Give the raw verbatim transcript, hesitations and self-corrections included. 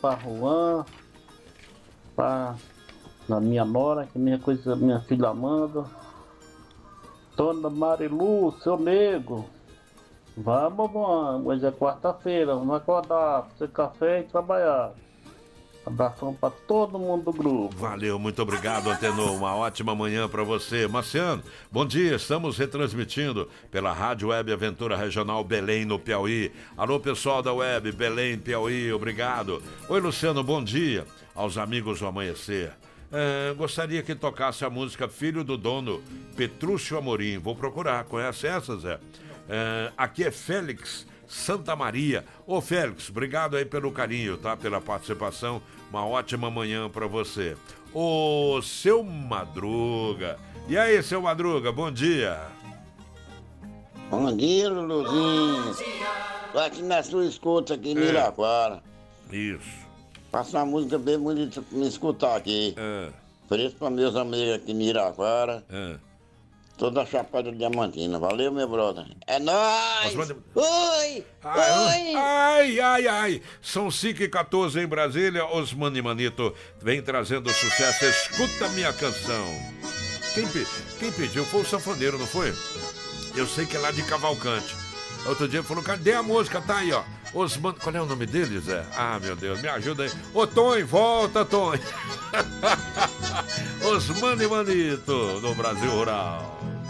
pra Juan, pra na minha nora, que minha coisa, minha filha Amanda. Dona Marilu, seu nego. Vamos, vamos, hoje é quarta-feira, vamos acordar, fazer café e trabalhar. Abração pra todo mundo do grupo. Valeu, muito obrigado, Antenor. Uma ótima manhã pra você. Marciano, bom dia. Estamos retransmitindo pela Rádio Web Aventura Regional Belém, no Piauí. Alô, pessoal da Web Belém, Piauí, obrigado. Oi, Luciano, bom dia aos amigos do Amanhecer. É, gostaria que tocasse a música Filho do Dono, Petrúcio Amorim. Vou procurar, conhece essa, Zé? É, aqui é Félix Santa Maria. Ô Félix, obrigado aí pelo carinho, tá? Pela participação. Uma ótima manhã pra você. Ô seu Madruga. E aí, seu Madruga, bom dia. Bom dia, Luluzinho. Tô aqui na sua escuta aqui em é. Iraquara. Isso. Passa uma música bem bonita pra me escutar aqui. É. Ofereço pra meus amigos aqui em Iraquara. É. Toda a Chapada Diamantina. Valeu, meu brother. É nóis! Mande... Oi! Ai, Oi! Ai, ai, ai! São cinco e quatorze em Brasília. Osmani Manito vem trazendo sucesso. Escuta minha canção. Quem, pe... Quem pediu foi o sanfoneiro, não foi? Eu sei que é lá de Cavalcante. Outro dia ele falou, cadê a música? Tá aí, ó. Osman... Qual é o nome dele, Zé? Ah, meu Deus, me ajuda aí. Ô, Tonho, volta, Tonho. Osmani Manito, no Brasil Rural.